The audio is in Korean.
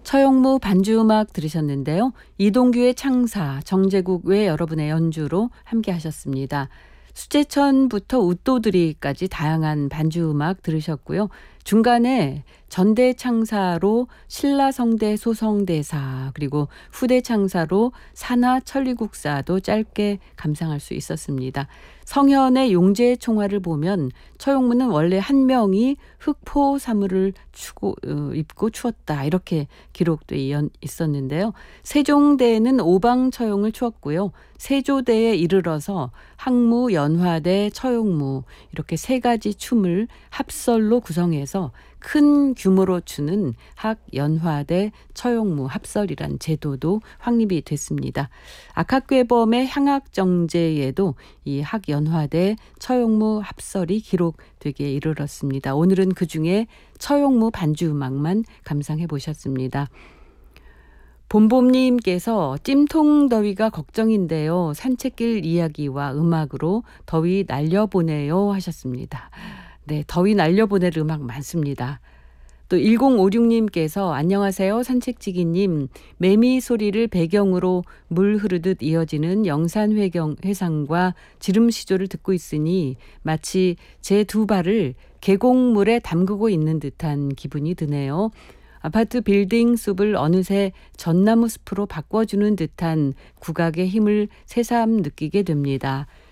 처용무 반주음악 들으셨는데요. 이동규의 창사, 정제국 외 여러분의 연주로 함께 하셨습니다. 수제천부터 웃도드리까지 다양한 반주음악 들으셨고요. 중간에 전대창사로 신라성대 소성대사, 그리고 후대창사로 산하천리국사도 짧게 감상할 수 있었습니다. 성현의 용제총화를 보면 처용무는 원래 한 명이 흑포 사물을 입고 추었다, 이렇게 기록돼 있었는데요. 세종대는 오방처용을 추었고요. 세조대에 이르러서 학무, 연화대, 처용무 이렇게 세 가지 춤을 합설로 구성해서 큰 규모로 추는 학, 연화대, 처용무 합설이란 제도도 확립이 됐습니다. 악학괴범의 향학정제에도 이 학, 연화대, 처용무 합설이 기록되기에 이르렀습니다. 오늘은 그중에 처용무 반주음악만 감상해 보셨습니다. 봄봄님께서 찜통 더위가 걱정인데요. 산책길 이야기와 음악으로 더위 날려보내요 하셨습니다. 네, 더위 날려보낼 음악 많습니다. 또 1056님께서 안녕하세요 산책지기님, 매미 소리를 배경으로 물 흐르듯 이어지는 영산회상과 지름시조를 듣고 있으니 마치 제 두 발을 계곡물에 담그고 있는 듯한 기분이 드네요. 아파트 빌딩 숲을 어느새 전나무 숲으로 바꿔주는 듯한 국악의 힘을 새삼 느끼게 됩니다.